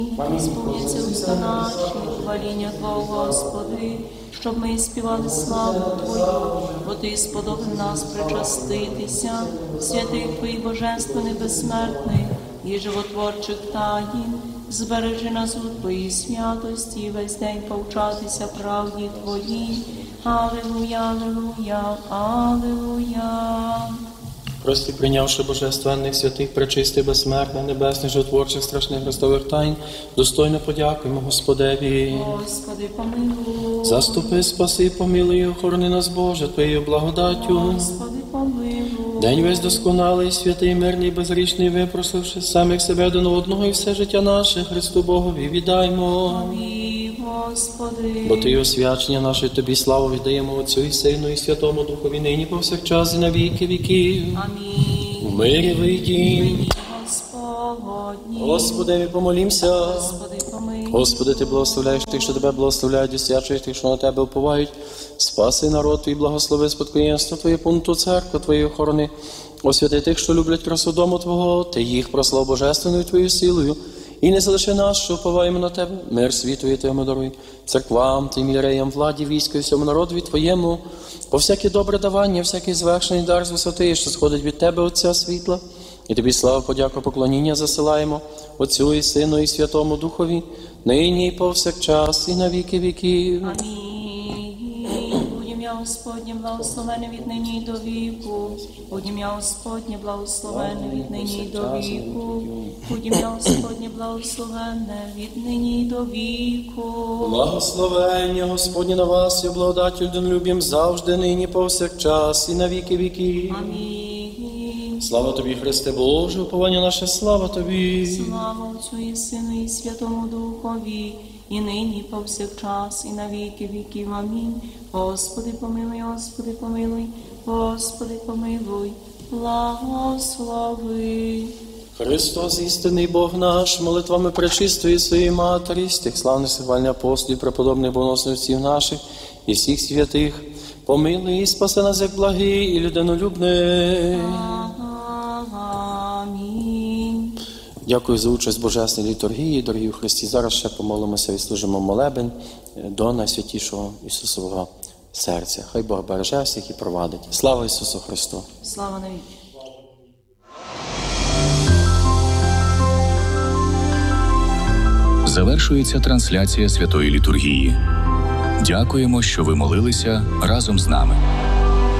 Сповняться уста наші, хваління Твого, Господи, щоб ми співали славу Твою, бо Ти сподобав нас причаститися, святих Твоїх божественних безсмертних і животворчих таїн. Збережи нас у Твоїй святості і весь день повчатися правді Твоїй. Алілуя, алілуя, алілуя. Прости, прийнявши божественних, святих, пречистих, безсмертних, небесних, животворчих, страшних Христових тайн, достойно подякуємо Господеві. Господи, помилуй. Заступи, спаси, помилуй, охорони нас, Боже, Твоєю благодаттю. Господи, помилуй. День весь досконалий, святий, мирний, безгрішний, випросивши самих себе один одного і все життя наше Христу Богові віддаймо. Амінь, Господи. Бо Ти освячення наше, Тобі славу віддаємо Отцю і Сину і Святому Духові, нині повсякчас і на віки віків. Амінь. В мирі вийдім. Господні. Господи, помолімся. Господи, помилуй. Господи, Ти благословляєш тих, що Тебе благословляють, освячуєш тих, що на Тебе уповають. Спаси народ Твій, благослови спадкоємство Твоє, пункту церкви Твоєї охорони. Освяти тих, що люблять красу дому Твого, Ти їх прослав божественною Твоєю силою. І не залиши нас, що уповаємо на Тебе, мир світові Твоєму даруй, церквам, Тим єреям, владі, війську і всьому народові Твоєму, по всяке добре давання, всякий звершений дар з висоти, що сходить від Тебе, Отця світла. І Тобі слава, подяку, поклоніння засилаємо Отцю і Сину і Святому Духові, нині і повсякчас і на віки віків. Амінь. Будь ім'я Господнє благословене від нині й до віку. Будь ім'я Господнє благословене від нині й до віку. Будь ім'я Господнє благословене від нині й до віку. Благословення Господнє на вас і благодаттю людинолюбім завжди, нині, повсякчас і на віки віків. Амінь. Слава Тобі, Христе Боже, уповання наше, слава Тобі. Слава Отцю і Сину і Святому Духові, і нині, і повсякчас, і на віки віків. Амінь. Господи, помилуй, Господи, помилуй, Господи, помилуй, благослови. Христос, істинний Бог наш, молитвами пречистої своєї Матері, з тих славних сихвальних апостолів, преподобних богоносних отців наших і всіх святих, помилуй і спаси нас, як благий і людинолюбний. Амінь. Дякую за участь в Божественній літургії, дорогі у Христі. Зараз ще помолимося і служимо молебень до найсвятішого Ісусового серця. Хай Бог береже всіх і провадить. Слава Ісусу Христу! Слава навіки. Завершується трансляція святої літургії. Дякуємо, що ви молилися разом з нами.